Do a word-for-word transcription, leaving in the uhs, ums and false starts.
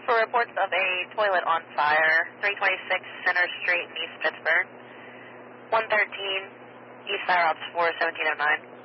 for reports of a toilet on fire, three twenty-six Center Street in East Pittsburgh. one thirteen, East Fire Ops four, seventeen oh nine.